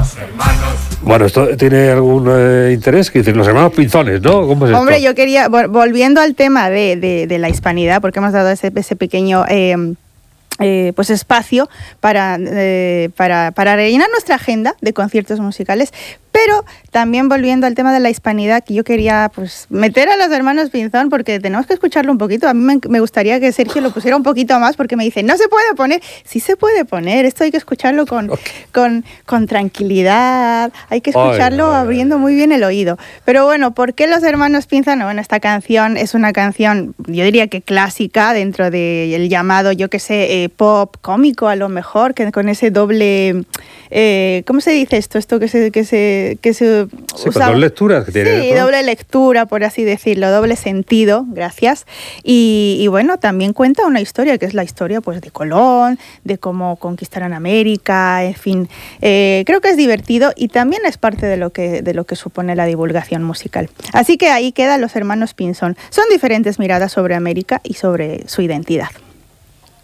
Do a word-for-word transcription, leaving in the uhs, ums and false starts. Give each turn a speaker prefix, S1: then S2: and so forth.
S1: Bueno, ¿esto tiene algún eh, interés? Que dicen los hermanos Pinzones, ¿no? ¿Cómo es esto?
S2: Hombre, yo quería, volviendo al tema de, de, de la hispanidad, porque hemos dado ese, ese pequeño... Eh, Eh, pues espacio para, eh, para, para rellenar nuestra agenda de conciertos musicales, pero también volviendo al tema de la hispanidad, que yo quería pues meter a los hermanos Pinzón, porque tenemos que escucharlo un poquito. A mí me, me gustaría que Sergio lo pusiera un poquito más, porque me dice, no se puede poner. Sí se puede poner, esto hay que escucharlo con, okay. con, con tranquilidad, hay que escucharlo ay, abriendo ay, muy bien el oído. Pero bueno, ¿por qué los hermanos Pinzón? Bueno, esta canción es una canción, yo diría que clásica, dentro del llamado, yo qué sé, eh, pop cómico a lo mejor, que con ese doble, eh, ¿cómo se dice esto? Esto que se, que se, que se
S1: sí, usaba. Doble lectura que tiene.
S2: Sí, ¿no? Doble lectura, por así decirlo, doble sentido, gracias. Y, y bueno, también cuenta una historia, que es la historia pues de Colón, de cómo conquistaron América, en fin. Eh, creo que es divertido y también es parte de lo que, de lo que supone la divulgación musical. Así que ahí quedan los hermanos Pinzón. Son diferentes miradas sobre América y sobre su identidad.